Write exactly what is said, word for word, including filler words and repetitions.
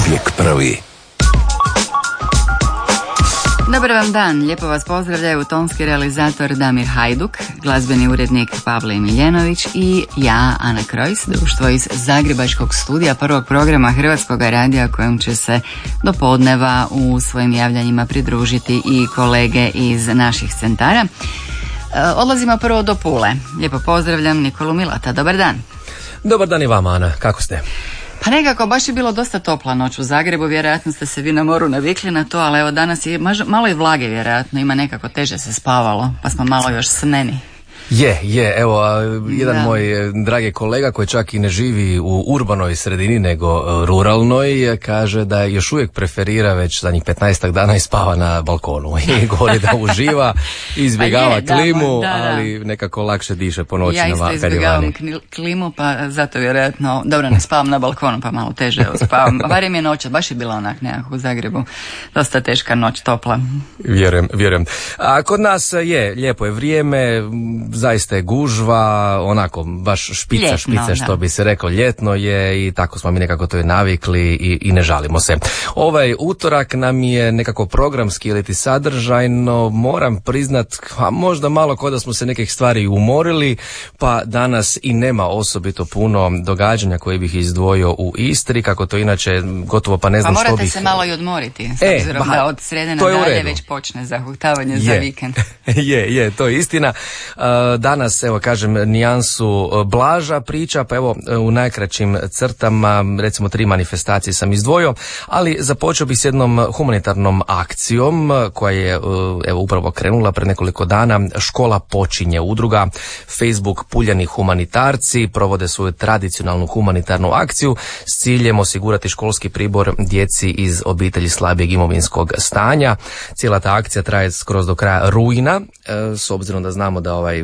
uvijek prvi. Dobar vam dan, lijepo vas pozdravljaju tonski realizator Damir Hajduk, glazbeni urednik Pavle Miljenović i ja, Ana Krojs, društvo iz Zagrebačkog studija prvog programa Hrvatskog radija kojem će se do podneva u svojim javljanjima pridružiti i kolege iz naših centara. Odlazimo prvo do Pule. Lijepo pozdravljam Nikolu Milata, dobar dan. Dobar dan i vama, Ana, kako ste? Pa nekako, baš je bilo dosta topla noć u Zagrebu, vjerojatno ste se vi na moru navikli na to, ali evo danas je malo i vlage vjerojatno, ima nekako teže se spavalo, pa smo malo još sneni. Je, je, evo, jedan da. moj dragi kolega koji čak i ne živi u urbanoj sredini nego ruralnoj, kaže da još uvijek preferira već zadnjih petnaestak dana i spava na balkonu i govori da uživa, izbjegava je, klimu, da, da. ali nekako lakše diše po noći. Ja isto na izbjegavam klimu, pa zato vjerojatno, dobro, ne spavam na balkonu, pa malo teže evo, spavam. Barem je noć, baš je bila onak nekako u Zagrebu, dosta teška noć, topla. Vjerujem, vjerujem. A kod nas je, lijepo je vrijeme, zaista je gužva, onako baš špica, ljetno, špica što da. bi se reklo, ljetno je i tako smo mi nekako to i navikli i, i ne žalimo se. Ovaj utorak nam je nekako programski ili ti sadržajno, moram priznat, a možda malo kod da smo se nekih stvari umorili, pa danas i nema osobito puno događanja koje bih izdvojio u Istri, kako to inače gotovo pa ne znam pa što bih... Pa morate se malo i odmoriti, s obzirom e, da od srede na dalje već počne zahuktavanje je. za vikend. je, je, to je istina. Uh, danas, evo kažem, nijansu blaža priča, pa evo u najkraćim crtama, recimo tri manifestacije sam izdvojio, ali započeo bih s jednom humanitarnom akcijom koja je evo upravo krenula pred nekoliko dana. Škola počinje, udruga Facebook Puljani humanitarci provode svoju tradicionalnu humanitarnu akciju s ciljem osigurati školski pribor djeci iz obitelji slabijeg imovinskog stanja. Cijela ta akcija traje skroz do kraja rujna, s obzirom da znamo da ovaj